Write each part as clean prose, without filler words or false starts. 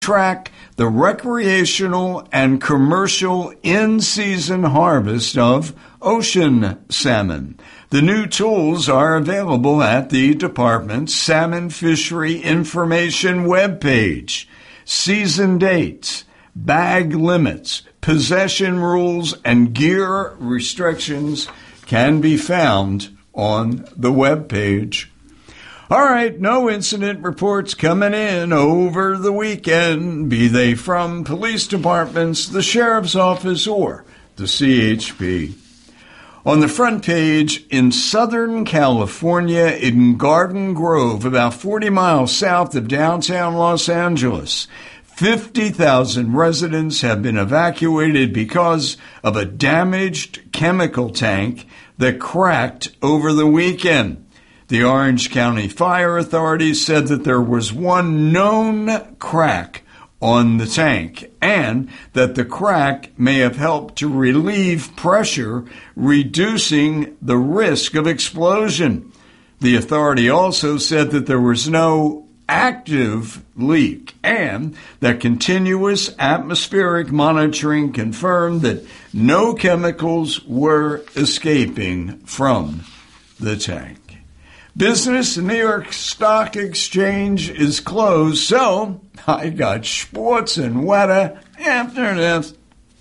track the recreational and commercial in-season harvest of ocean salmon. The new tools are available at the department's Salmon Fishery Information webpage. Season dates, bag limits, possession rules, and gear restrictions can be found on the webpage. All right, no incident reports coming in over the weekend, be they from police departments, the sheriff's office, or the CHP. On the front page, in Southern California, in Garden Grove, about 40 miles south of downtown Los Angeles, 50,000 residents have been evacuated because of a damaged chemical tank that cracked over the weekend. The Orange County Fire Authority said that there was one known crack on the tank and that the crack may have helped to relieve pressure, reducing the risk of explosion. The authority also said that there was no active leak and that continuous atmospheric monitoring confirmed that no chemicals were escaping from the tank. Business in New York Stock Exchange is closed, so I got sports and weather after this.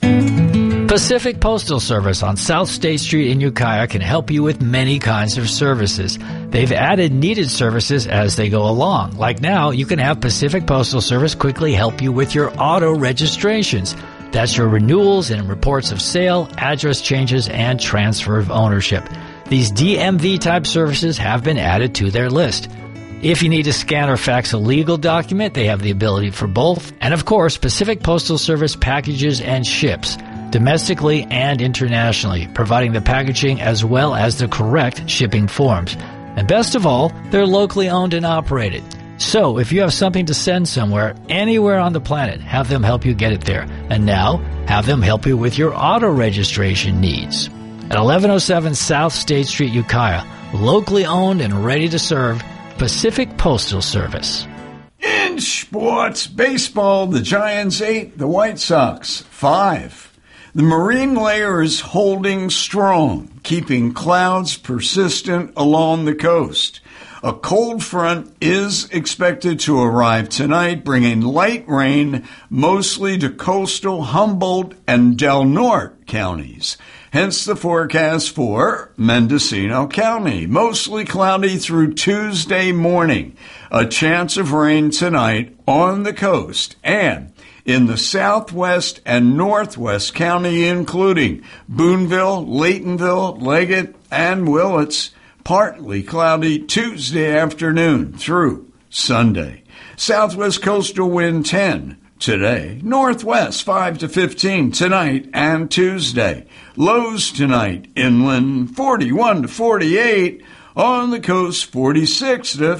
Pacific Postal Service on South State Street in Ukiah can help you with many kinds of services. They've added needed services as they go along. Like now, you can have Pacific Postal Service quickly help you with your auto registrations. That's your renewals and reports of sale, address changes, and transfer of ownership. These DMV-type services have been added to their list. If you need to scan or fax a legal document, they have the ability for both. And of course, Pacific Postal Service packages and ships, domestically and internationally, providing the packaging as well as the correct shipping forms. And best of all, they're locally owned and operated. So if you have something to send somewhere, anywhere on the planet, have them help you get it there. And now, have them help you with your auto registration needs. At 1107 South State Street, Ukiah, locally owned and ready to serve, Pacific Postal Service. In sports, baseball, the Giants 8, the White Sox 5. The marine layer is holding strong, keeping clouds persistent along the coast. A cold front is expected to arrive tonight, bringing light rain mostly to coastal Humboldt and Del Norte counties. Hence the forecast for Mendocino County. Mostly cloudy through Tuesday morning. A chance of rain tonight on the coast and in the southwest and northwest county, including Boonville, Laytonville, Leggett, and Willits. Partly cloudy Tuesday afternoon through Sunday. Southwest coastal wind 10 today. Northwest 5 to 15 tonight and Tuesday. Lows tonight inland 41 to 48. On the coast 46 to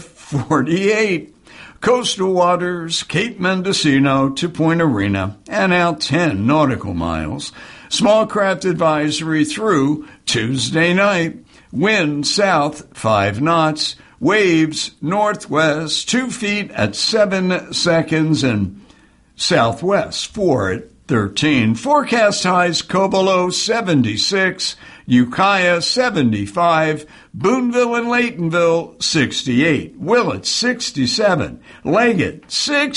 48. Coastal waters Cape Mendocino to Point Arena and out 10 nautical miles. Small craft advisory through Tuesday night. Wind south 5 knots. Waves northwest 2 feet at 7 seconds and southwest 4 at 13. Forecast highs Cobolo 76, Ukiah 75, Boonville and Laytonville 68, Willits 67, Leggett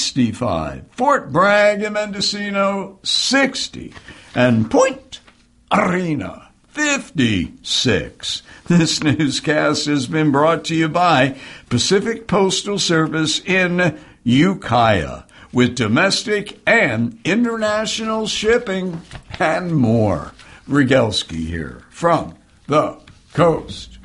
65, Fort Bragg and Mendocino 60, and Point Arena 56. This newscast has been brought to you by Pacific Postal Service in Ukiah, with domestic and international shipping and more. Rygelski here from the coast.